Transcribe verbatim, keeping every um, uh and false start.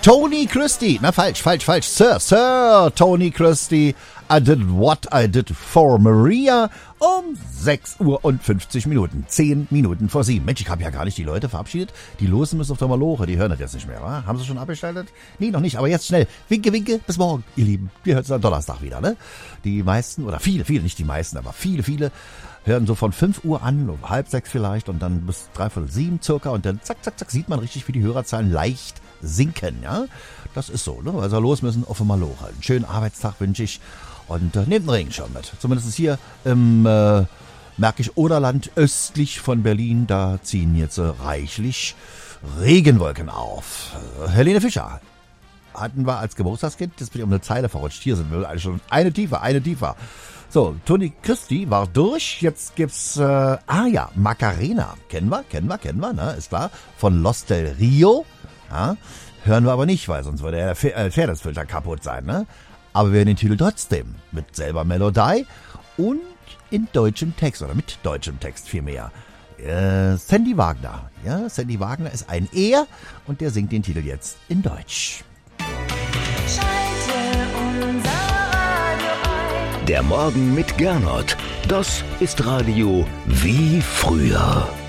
Tony Christie, na falsch, falsch, falsch, Sir, Sir Tony Christie, I did what I did for Maria, um sechs Uhr und fünfzig Minuten, zehn Minuten vor sieben. Mensch, ich habe ja gar nicht die Leute verabschiedet, die losen müssen auf der Maloche, die hören das jetzt nicht mehr, wa? Haben sie schon abgeschaltet? Nee, noch nicht, aber jetzt schnell, winke, winke, bis morgen, ihr Lieben, wir hören es am Donnerstag wieder, ne? Die meisten, oder viele, viele, nicht die meisten, aber viele, viele, hören so von fünf Uhr an, um halb sechs vielleicht und dann bis dreiviertel sieben circa und dann zack, zack, zack, sieht man richtig, wie die Hörerzahlen leicht sinken, ja. Das ist so, ne? Also los müssen auf einmal hoch. Einen schönen Arbeitstag wünsche ich und äh, nehmt den Regen schon mit. Zumindest hier im äh, Märkisch-Oderland östlich von Berlin, da ziehen jetzt äh, reichlich Regenwolken auf. Äh, Helene Fischer hatten wir als Geburtstagskind, jetzt bin ich um eine Zeile verrutscht. Hier sind wir eigentlich schon eine tiefer, eine tiefer. So, Tony Christie war durch. Jetzt gibt's, äh, ah ja, Macarena. Kennen wir, kennen wir, kennen wir, ne? Ist klar. Von Los del Rio. Ja, hören wir aber nicht, weil sonst würde der Fairness-Filter kaputt sein, ne? Aber wir hören den Titel trotzdem. Mit selber Melodie und in deutschem Text, oder mit deutschem Text vielmehr. Äh, Sandy Wagner. Ja, Sandy Wagner ist ein Er und der singt den Titel jetzt in Deutsch. Der Morgen mit Gernot, das ist Radio wie früher.